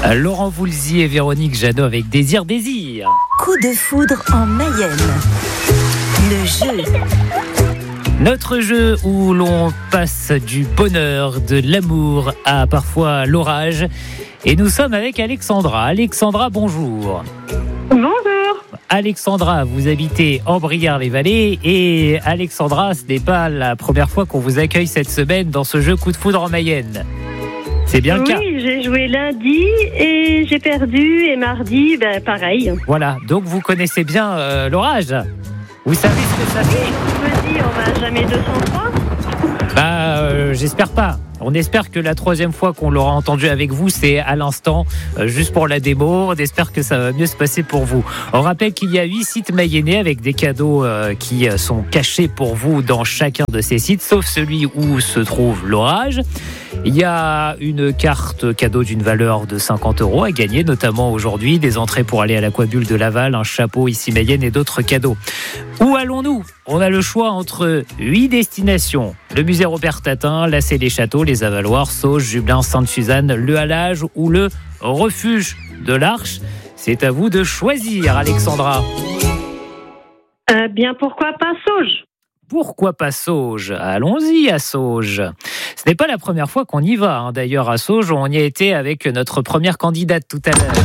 Laurent Voulzy et Véronique Jeannot avec Désir. Coup de foudre en Mayenne. Le jeu. Notre jeu où l'on passe du bonheur, de l'amour à parfois l'orage. Et nous sommes avec Alexandra. Alexandra, bonjour. Bonjour. Alexandra, vous habitez en Briare-les-Vallées. Et Alexandra, ce n'est pas la première fois qu'on vous accueille cette semaine dans ce jeu Coup de foudre en Mayenne. C'est bien le cas. Oui, j'ai joué lundi et j'ai perdu. Et mardi, pareil. Voilà, donc vous connaissez bien l'orage. Vous savez ce que ça fait. Je me dis, on va jamais 203. J'espère pas. On espère que la troisième fois qu'on l'aura entendu avec vous, c'est à l'instant, juste pour la démo. On espère que ça va mieux se passer pour vous. On rappelle qu'il y a 8 sites mayennais avec des cadeaux qui sont cachés pour vous dans chacun de ces sites, sauf celui où se trouve l'orage. Il y a une carte cadeau d'une valeur de 50 € à gagner, notamment aujourd'hui, des entrées pour aller à l'Aquabulle de Laval, un chapeau ici Mayenne et d'autres cadeaux. Où allons-nous ? On a le choix entre 8 destinations. Le musée Robert Tatin, la Cé des Châteaux, les Avaloirs, Sauges, Jubelin, Sainte-Suzanne, le Halage ou le refuge de l'Arche. C'est à vous de choisir, Alexandra. Pourquoi pas Sauges ? Pourquoi pas Sauges ? Allons-y à Sauges. Ce n'est pas la première fois qu'on y va. D'ailleurs, à Sauges, on y a été avec notre première candidate tout à l'heure.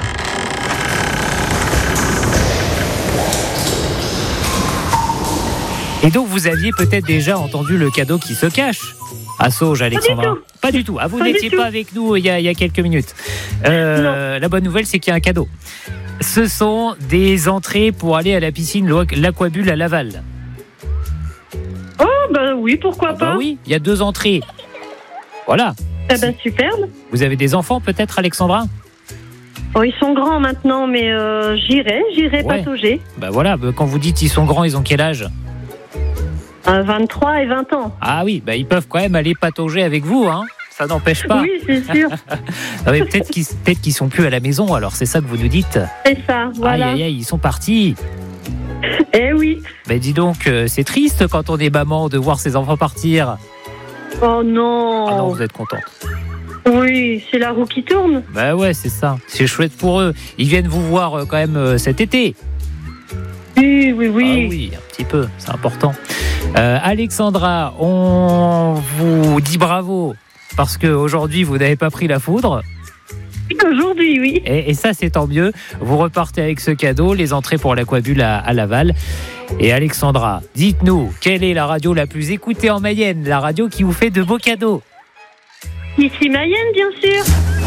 Et donc, vous aviez peut-être déjà entendu le cadeau qui se cache à Sauges, Alexandra. Pas du tout. Vous n'étiez pas avec nous il y a quelques minutes. La bonne nouvelle, c'est qu'il y a un cadeau. Ce sont des entrées pour aller à la piscine l'Aquabulle à Laval. Oh, oui, pourquoi pas. Oui, il y a 2 entrées. Voilà. Superbe. Vous avez des enfants peut-être, Alexandra ? Oh, ils sont grands maintenant, mais j'irai patauger. Voilà, quand vous dites ils sont grands, ils ont quel âge ? 23 et 20 ans. Ah oui, ils peuvent quand même aller patauger avec vous, hein. Ça n'empêche pas. Oui, c'est sûr. Mais peut-être qu'ils sont plus à la maison, alors c'est ça que vous nous dites ? C'est ça, voilà. Aïe, ils sont partis. Eh oui. Dis donc, c'est triste quand on est maman de voir ses enfants partir. Oh non. Ah non, vous êtes contente. Oui, c'est la roue qui tourne. Ouais, c'est ça. C'est chouette pour eux. Ils viennent vous voir quand même cet été. Oui. Ah oui, un petit peu, c'est important. Alexandra, on vous dit bravo parce qu'aujourd'hui, vous n'avez pas pris la foudre. Aujourd'hui, oui. Et ça, c'est tant mieux. Vous repartez avec ce cadeau, les entrées pour l'Aquabulle à Laval. Et Alexandra, dites-nous, quelle est la radio la plus écoutée en Mayenne, la radio qui vous fait de beaux cadeaux ? Ici Mayenne, bien sûr.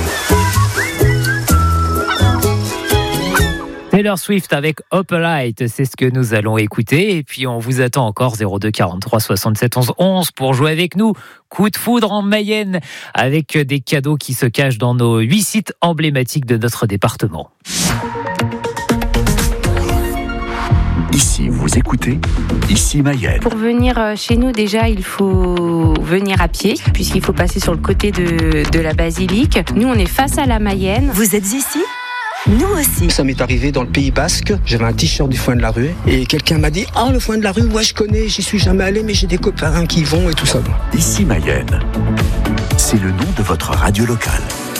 Taylor Swift avec Opalite, c'est ce que nous allons écouter. Et puis on vous attend encore 02 43 67 11 11 pour jouer avec nous. Coup de foudre en Mayenne avec des cadeaux qui se cachent dans nos 8 sites emblématiques de notre département. Ici, vous écoutez Ici Mayenne. Pour venir chez nous, déjà, il faut venir à pied, puisqu'il faut passer sur le côté de la basilique. Nous, on est face à la Mayenne. Vous êtes ici ? Nous aussi. Ça m'est arrivé dans le Pays Basque. J'avais un t-shirt du Foin de la Rue et quelqu'un m'a dit « Ah, le Foin de la Rue, ouais, je connais, j'y suis jamais allé, mais j'ai des copains qui y vont et tout ça. » Ici Mayenne, c'est le nom de votre radio locale.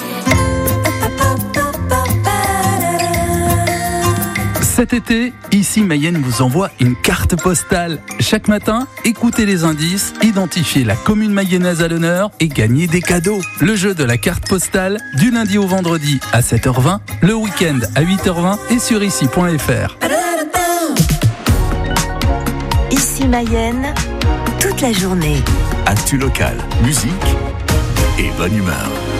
Cet été, Ici Mayenne vous envoie une carte postale. Chaque matin, écoutez les indices, identifiez la commune mayonnaise à l'honneur et gagnez des cadeaux. Le jeu de la carte postale, du lundi au vendredi à 7h20, le week-end à 8h20 et sur ici.fr. Ici Mayenne, toute la journée. Actu locale, musique et bonne humeur.